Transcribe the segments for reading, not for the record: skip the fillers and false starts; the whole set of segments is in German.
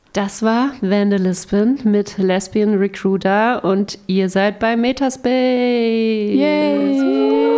Das war Vandalism mit Lesbian Recruiter und ihr seid bei Metaspace. Yay!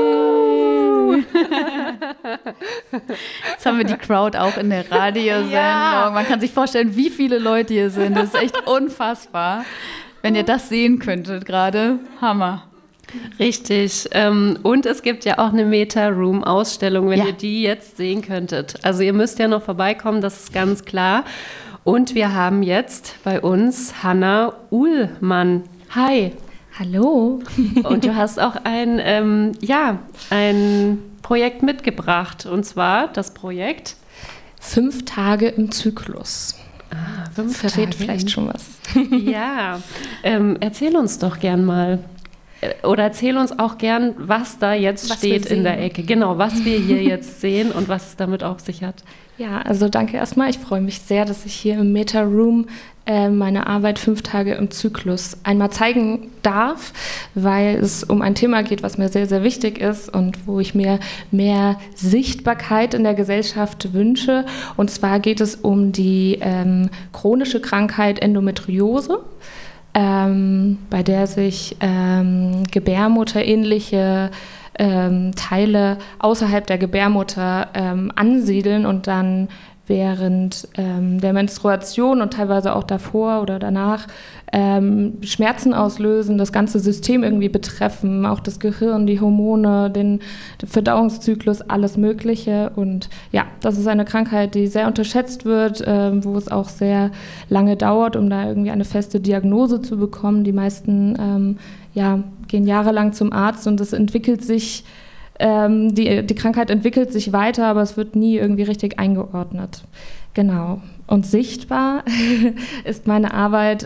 Jetzt haben wir die Crowd auch in der Radiosendung. Ja. Man kann sich vorstellen, wie viele Leute hier sind. Das ist echt unfassbar. Wenn ihr das sehen könntet gerade, Hammer. Richtig. Und es gibt ja auch eine Meta-Room-Ausstellung, wenn ihr die jetzt sehen könntet. Also ihr müsst ja noch vorbeikommen, das ist ganz klar. Und wir haben jetzt bei uns Hanna Uhlmann. Hi. Hallo. Und du hast auch ein Projekt mitgebracht. Und zwar das Projekt 5 Tage im Zyklus. 5 Verrät Tage vielleicht schon was. Ja. Erzähl uns doch gern mal. Oder erzähl uns auch gern, was da jetzt steht in der Ecke. Genau, was wir hier jetzt sehen und was es damit auf sich hat. Ja, also danke erstmal. Ich freue mich sehr, dass ich hier im Meta Room meine Arbeit 5 Tage im Zyklus einmal zeigen darf, weil es um ein Thema geht, was mir sehr, sehr wichtig ist und wo ich mir mehr Sichtbarkeit in der Gesellschaft wünsche. Und zwar geht es um die chronische Krankheit Endometriose, bei der sich gebärmutterähnliche Teile außerhalb der Gebärmutter ansiedeln und dann während der Menstruation und teilweise auch davor oder danach Schmerzen auslösen, das ganze System irgendwie betreffen, auch das Gehirn, die Hormone, den Verdauungszyklus, alles Mögliche. Und ja, das ist eine Krankheit, die sehr unterschätzt wird, wo es auch sehr lange dauert, um da irgendwie eine feste Diagnose zu bekommen. Die meisten gehen jahrelang zum Arzt und es entwickelt sich, die Krankheit entwickelt sich weiter, aber es wird nie irgendwie richtig eingeordnet. Genau. Und sichtbar ist meine Arbeit,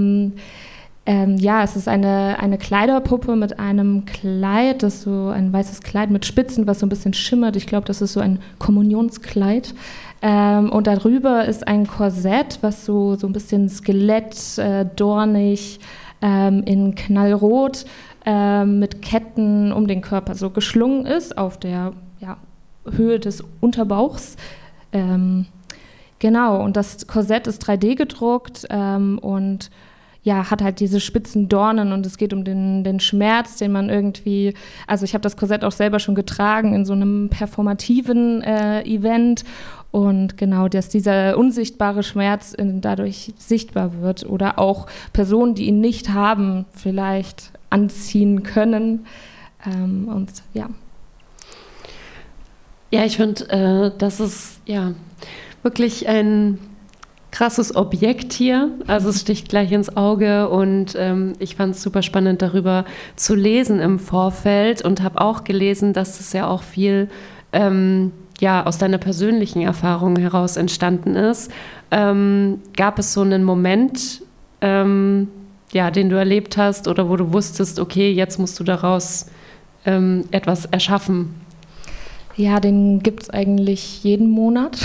es ist eine Kleiderpuppe mit einem Kleid, das so ein weißes Kleid mit Spitzen, was so ein bisschen schimmert. Ich glaube, das ist so ein Kommunionskleid. Und darüber ist ein Korsett, was so ein bisschen Skelett, dornig, in Knallrot, mit Ketten um den Körper so geschlungen ist auf der Höhe des Unterbauchs. Genau, und das Korsett ist 3D gedruckt und hat halt diese spitzen Dornen und es geht um den Schmerz, den man irgendwie, also ich habe das Korsett auch selber schon getragen in so einem performativen Event und genau, dass dieser unsichtbare Schmerz dadurch sichtbar wird oder auch Personen, die ihn nicht haben, vielleicht anziehen können Ja, ich finde, das ist wirklich ein krasses Objekt hier. Also es sticht gleich ins Auge und ich fand es super spannend, darüber zu lesen im Vorfeld und habe auch gelesen, dass es ja auch viel aus deiner persönlichen Erfahrung heraus entstanden ist. Gab es so einen Moment, den du erlebt hast oder wo du wusstest, okay, jetzt musst du daraus etwas erschaffen? Ja, den gibt es eigentlich jeden Monat.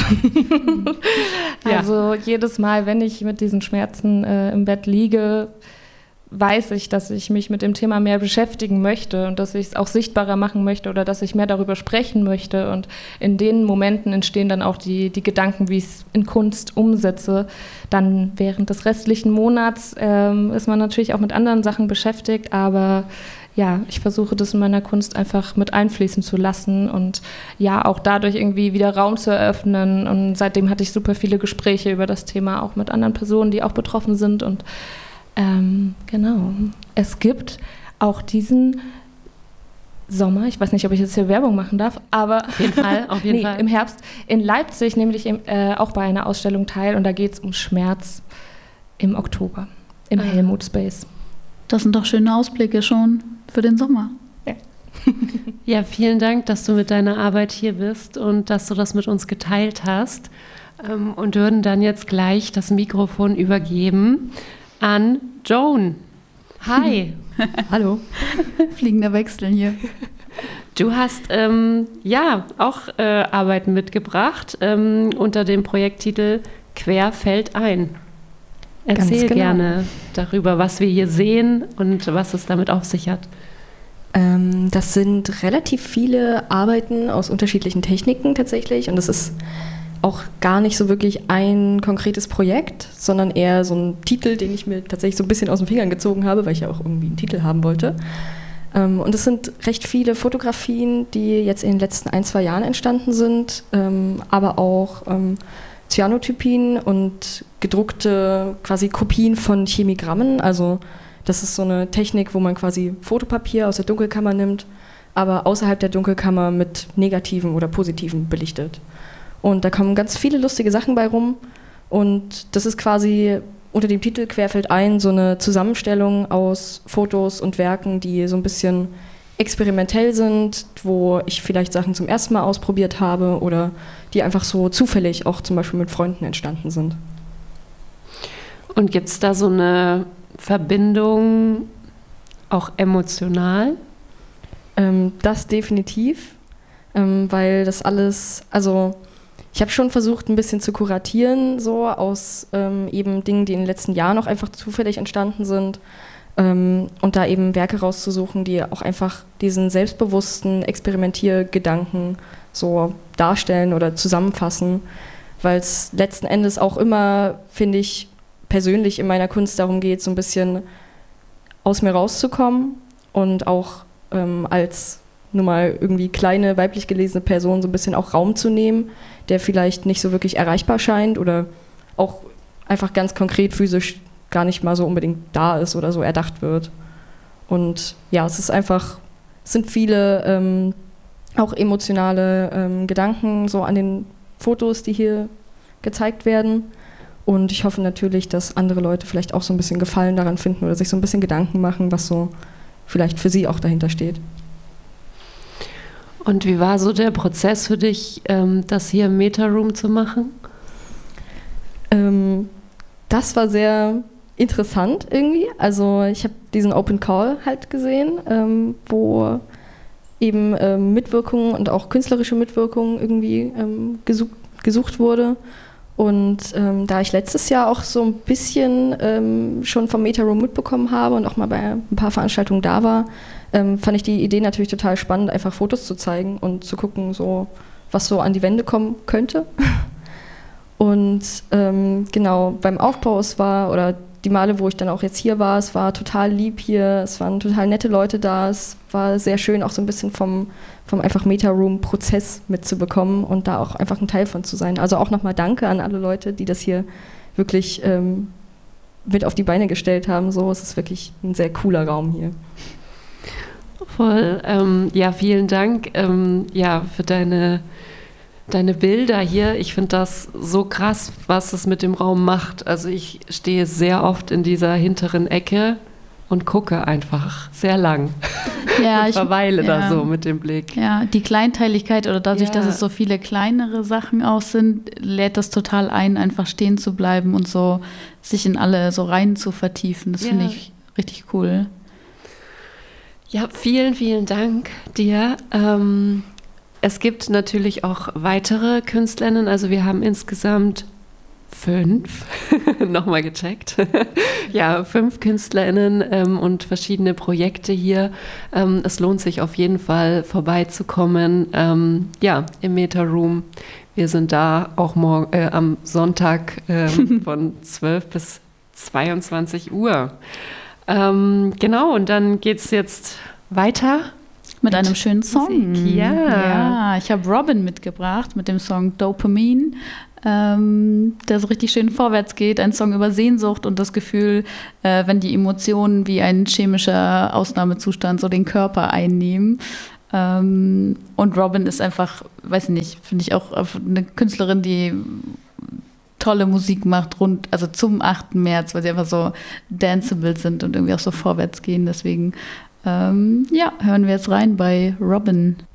Also jedes Mal, wenn ich mit diesen Schmerzen im Bett liege, weiß ich, dass ich mich mit dem Thema mehr beschäftigen möchte und dass ich es auch sichtbarer machen möchte oder dass ich mehr darüber sprechen möchte. Und in den Momenten entstehen dann auch die Gedanken, wie ich es in Kunst umsetze. Dann während des restlichen Monats ist man natürlich auch mit anderen Sachen beschäftigt, aber ich versuche das in meiner Kunst einfach mit einfließen zu lassen und auch dadurch irgendwie wieder Raum zu eröffnen. Und seitdem hatte ich super viele Gespräche über das Thema, auch mit anderen Personen, die auch betroffen sind. Und genau, es gibt auch diesen Sommer, ich weiß nicht, ob ich jetzt hier Werbung machen darf, aber auf jeden Fall. Im Herbst in Leipzig nehme ich auch bei einer Ausstellung teil und da geht es um Schmerz im Oktober im Helmut Space. Das sind doch schöne Ausblicke schon für den Sommer. Ja. Ja, vielen Dank, dass du mit deiner Arbeit hier bist und dass du das mit uns geteilt hast. Und würden dann jetzt gleich das Mikrofon übergeben an Joan. Hi. Hallo. Fliegender Wechsel hier. Du hast auch Arbeiten mitgebracht unter dem Projekttitel Quer fällt ein. Erzähl gerne darüber, was wir hier sehen und was es damit auf sich hat. Das sind relativ viele Arbeiten aus unterschiedlichen Techniken tatsächlich und das ist auch gar nicht so wirklich ein konkretes Projekt, sondern eher so ein Titel, den ich mir tatsächlich so ein bisschen aus den Fingern gezogen habe, weil ich ja auch irgendwie einen Titel haben wollte. Und es sind recht viele Fotografien, die jetzt in den letzten 1-2 Jahren entstanden sind, aber auch Cyanotypien und gedruckte quasi Kopien von Chemigrammen. Also das ist so eine Technik, wo man quasi Fotopapier aus der Dunkelkammer nimmt, aber außerhalb der Dunkelkammer mit negativen oder positiven belichtet. Und da kommen ganz viele lustige Sachen bei rum. Und das ist quasi unter dem Titel Querfeld ein so eine Zusammenstellung aus Fotos und Werken, die so ein bisschen experimentell sind, wo ich vielleicht Sachen zum ersten Mal ausprobiert habe oder die einfach so zufällig auch zum Beispiel mit Freunden entstanden sind. Und gibt es da so eine Verbindung auch emotional? Das definitiv, weil das alles, also ich habe schon versucht, ein bisschen zu kuratieren, so aus eben Dingen, die in den letzten Jahren auch einfach zufällig entstanden sind und da eben Werke rauszusuchen, die auch einfach diesen selbstbewussten Experimentiergedanken so darstellen oder zusammenfassen, weil es letzten Endes auch immer, finde ich, persönlich in meiner Kunst darum geht, so ein bisschen aus mir rauszukommen und auch als nur mal irgendwie kleine, weiblich gelesene Person so ein bisschen auch Raum zu nehmen, der vielleicht nicht so wirklich erreichbar scheint oder auch einfach ganz konkret physisch gar nicht mal so unbedingt da ist oder so erdacht wird. Und ja, es sind viele auch emotionale Gedanken so an den Fotos, die hier gezeigt werden. Und ich hoffe natürlich, dass andere Leute vielleicht auch so ein bisschen Gefallen daran finden oder sich so ein bisschen Gedanken machen, was so vielleicht für sie auch dahinter steht. Und wie war so der Prozess für dich, das hier im Meta-Room zu machen? Das war sehr interessant irgendwie. Also ich habe diesen Open Call halt gesehen, wo eben Mitwirkung und auch künstlerische Mitwirkung irgendwie gesucht wurde. Und da ich letztes Jahr auch so ein bisschen schon vom Meta-Room mitbekommen habe und auch mal bei ein paar Veranstaltungen da war, fand ich die Idee natürlich total spannend, einfach Fotos zu zeigen und zu gucken, so, was so an die Wände kommen könnte. Und genau, beim Aufbau, oder die Male, wo ich dann auch jetzt hier war, es war total lieb hier, es waren total nette Leute da, es war sehr schön, auch so ein bisschen vom einfach Meta-Room-Prozess mitzubekommen und da auch einfach ein Teil von zu sein. Also auch nochmal danke an alle Leute, die das hier wirklich mit auf die Beine gestellt haben. So, es ist wirklich ein sehr cooler Raum hier. Voll. Ja, vielen Dank für deine Bilder hier. Ich finde das so krass, was es mit dem Raum macht. Also ich stehe sehr oft in dieser hinteren Ecke und gucke einfach sehr lang. Ja, und verweile da so mit dem Blick. Ja, die Kleinteiligkeit oder dadurch, dass es so viele kleinere Sachen auch sind, lädt das total ein, einfach stehen zu bleiben und so sich in alle so rein zu vertiefen. Das finde ich richtig cool. Ja, vielen, vielen Dank dir. Es gibt natürlich auch weitere Künstlerinnen, also wir haben insgesamt 5, nochmal gecheckt, 5 KünstlerInnen und verschiedene Projekte hier. Es lohnt sich auf jeden Fall vorbeizukommen, im Meta-Room. Wir sind da auch am Sonntag von 12 bis 22 Uhr. Genau, und dann geht es jetzt weiter. Mit einem schönen Song. Musik, ja. Ich habe Robin mitgebracht mit dem Song Dopamine, der so richtig schön vorwärts geht. Ein Song über Sehnsucht und das Gefühl, wenn die Emotionen wie ein chemischer Ausnahmezustand so den Körper einnehmen. Und Robin ist einfach, weiß nicht, finde ich auch eine Künstlerin, die tolle Musik macht, also zum 8. März, weil sie einfach so danceable sind und irgendwie auch so vorwärts gehen. Deswegen hören wir jetzt rein bei Robin.